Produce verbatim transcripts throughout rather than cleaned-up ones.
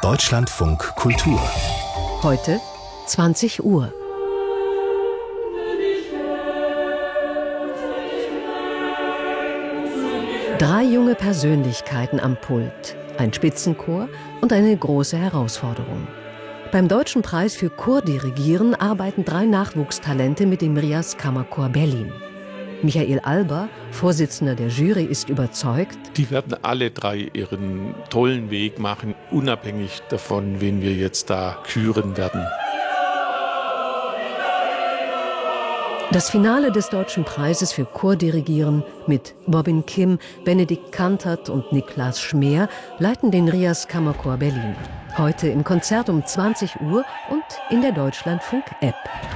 Deutschlandfunk Kultur. Heute zwanzig Uhr. Drei junge Persönlichkeiten am Pult, ein Spitzenchor und eine große Herausforderung. Beim Deutschen Preis für Chordirigieren arbeiten drei Nachwuchstalente mit dem Rias Kammerchor Berlin. Michael Alber, Vorsitzender der Jury, ist überzeugt: Die werden alle drei ihren tollen Weg machen, unabhängig davon, wen wir jetzt da küren werden. Das Finale des Deutschen Preises für Chordirigieren mit Bobin Kim, Benedikt Kantert und Niklas Schmeer leiten den Rias Kammerchor Berlin. Heute im Konzert um zwanzig Uhr und in der Deutschlandfunk-App.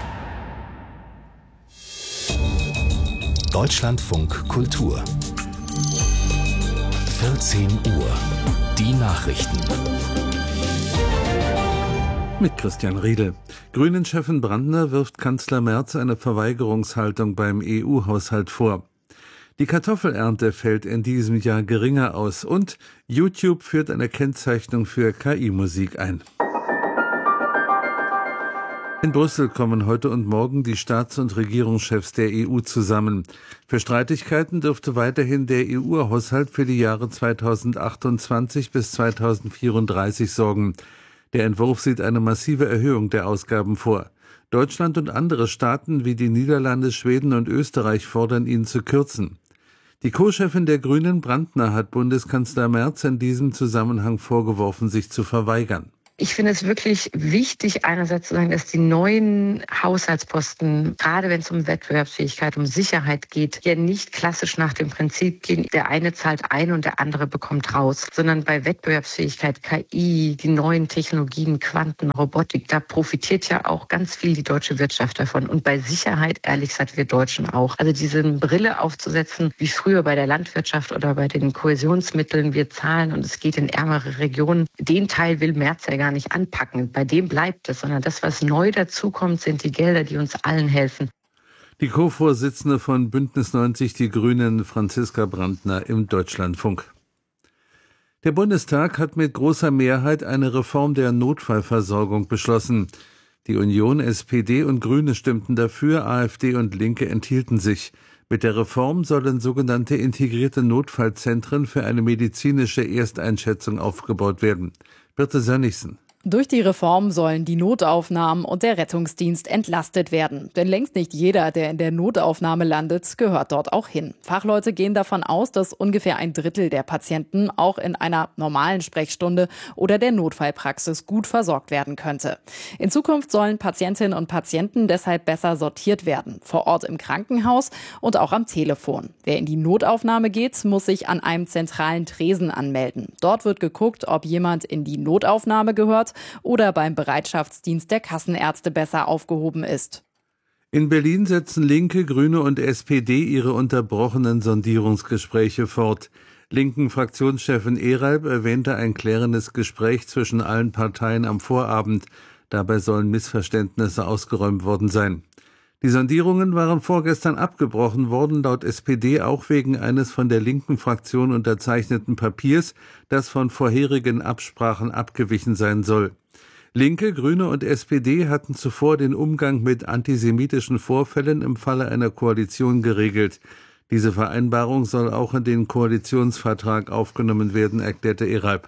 Deutschlandfunk Kultur. vierzehn Uhr. Die Nachrichten. Mit Christian Riedel. Grünen-Chefin Brandner wirft Kanzler Merz eine Verweigerungshaltung beim E U-Haushalt vor. Die Kartoffelernte fällt in diesem Jahr geringer aus und YouTube führt eine Kennzeichnung für K I-Musik ein. In Brüssel kommen heute und morgen die Staats- und Regierungschefs der E U zusammen. Für Streitigkeiten dürfte weiterhin der E U-Haushalt für die Jahre zweitausendachtundzwanzig bis zweitausendvierunddreißig sorgen. Der Entwurf sieht eine massive Erhöhung der Ausgaben vor. Deutschland und andere Staaten wie die Niederlande, Schweden und Österreich fordern, ihn zu kürzen. Die Co-Chefin der Grünen, Brandner, hat Bundeskanzler Merz in diesem Zusammenhang vorgeworfen, sich zu verweigern. Ich finde es wirklich wichtig, einerseits zu sagen, dass die neuen Haushaltsposten, gerade wenn es um Wettbewerbsfähigkeit, um Sicherheit geht, ja nicht klassisch nach dem Prinzip gehen, der eine zahlt ein und der andere bekommt raus, sondern bei Wettbewerbsfähigkeit, K I, die neuen Technologien, Quanten, Robotik, da profitiert ja auch ganz viel die deutsche Wirtschaft davon. Und bei Sicherheit, ehrlich gesagt, wir Deutschen auch. Also diese Brille aufzusetzen, wie früher bei der Landwirtschaft oder bei den Kohäsionsmitteln, wir zahlen und es geht in ärmere Regionen, den Teil will Merz ja gar nicht anpacken. Bei dem bleibt es, sondern das, was neu dazukommt, sind die Gelder, die uns allen helfen. Die Co-Vorsitzende von Bündnis neunzig Die Grünen, Franziska Brandner, im Deutschlandfunk. Der Bundestag hat mit großer Mehrheit eine Reform der Notfallversorgung beschlossen. Die Union, S P D und Grüne stimmten dafür, AfD und Linke enthielten sich. Mit der Reform sollen sogenannte integrierte Notfallzentren für eine medizinische Ersteinschätzung aufgebaut werden. Birte Sönnigsen. Durch die Reform sollen die Notaufnahmen und der Rettungsdienst entlastet werden. Denn längst nicht jeder, der in der Notaufnahme landet, gehört dort auch hin. Fachleute gehen davon aus, dass ungefähr ein Drittel der Patienten auch in einer normalen Sprechstunde oder der Notfallpraxis gut versorgt werden könnte. In Zukunft sollen Patientinnen und Patienten deshalb besser sortiert werden. Vor Ort im Krankenhaus und auch am Telefon. Wer in die Notaufnahme geht, muss sich an einem zentralen Tresen anmelden. Dort wird geguckt, ob jemand in die Notaufnahme gehört oder beim Bereitschaftsdienst der Kassenärzte besser aufgehoben ist. In Berlin setzen Linke, Grüne und S P D ihre unterbrochenen Sondierungsgespräche fort. Linken Fraktionschefin Eralb erwähnte ein klärendes Gespräch zwischen allen Parteien am Vorabend. Dabei sollen Missverständnisse ausgeräumt worden sein. Die Sondierungen waren vorgestern abgebrochen worden, laut S P D auch wegen eines von der linken Fraktion unterzeichneten Papiers, das von vorherigen Absprachen abgewichen sein soll. Linke, Grüne und S P D hatten zuvor den Umgang mit antisemitischen Vorfällen im Falle einer Koalition geregelt. Diese Vereinbarung soll auch in den Koalitionsvertrag aufgenommen werden, erklärte Eralb.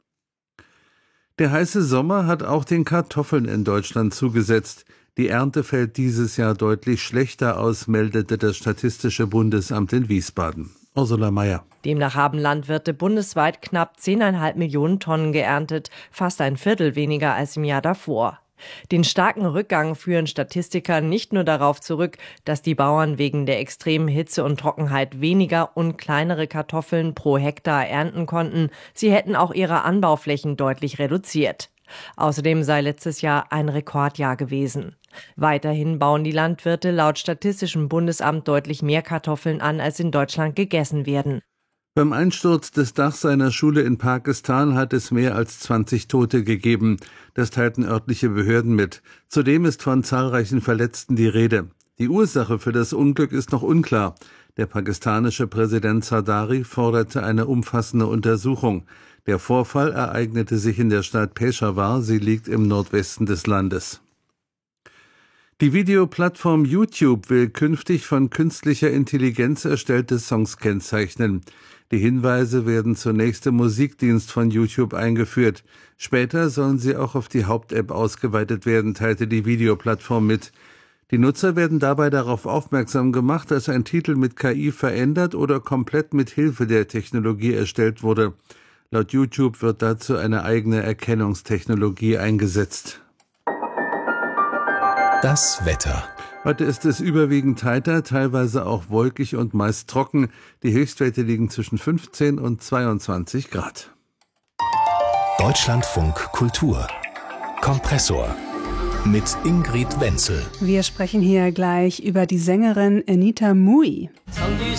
Der heiße Sommer hat auch den Kartoffeln in Deutschland zugesetzt. Die Ernte fällt dieses Jahr deutlich schlechter aus, meldete das Statistische Bundesamt in Wiesbaden. Ursula Mayer. Demnach haben Landwirte bundesweit knapp zehn Komma fünf Millionen Tonnen geerntet, fast ein Viertel weniger als im Jahr davor. Den starken Rückgang führen Statistiker nicht nur darauf zurück, dass die Bauern wegen der extremen Hitze und Trockenheit weniger und kleinere Kartoffeln pro Hektar ernten konnten, sie hätten auch ihre Anbauflächen deutlich reduziert. Außerdem sei letztes Jahr ein Rekordjahr gewesen. Weiterhin bauen die Landwirte laut Statistischem Bundesamt deutlich mehr Kartoffeln an, als in Deutschland gegessen werden. Beim Einsturz des Dachs einer Schule in Pakistan hat es mehr als zwanzig Tote gegeben. Das teilten örtliche Behörden mit. Zudem ist von zahlreichen Verletzten die Rede. Die Ursache für das Unglück ist noch unklar. Der pakistanische Präsident Zardari forderte eine umfassende Untersuchung. Der Vorfall ereignete sich in der Stadt Peshawar, sie liegt im Nordwesten des Landes. Die Videoplattform YouTube will künftig von künstlicher Intelligenz erstellte Songs kennzeichnen. Die Hinweise werden zunächst im Musikdienst von YouTube eingeführt. Später sollen sie auch auf die Haupt-App ausgeweitet werden, teilte die Videoplattform mit. Die Nutzer werden dabei darauf aufmerksam gemacht, dass ein Titel mit K I verändert oder komplett mit Hilfe der Technologie erstellt wurde. Laut YouTube wird dazu eine eigene Erkennungstechnologie eingesetzt. Das Wetter. Heute ist es überwiegend heiter, teilweise auch wolkig und meist trocken. Die Höchstwerte liegen zwischen fünfzehn und zweiundzwanzig Grad. Deutschlandfunk Kultur. Kompressor. Mit Ingrid Wenzel. Wir sprechen hier gleich über die Sängerin Anita Mui.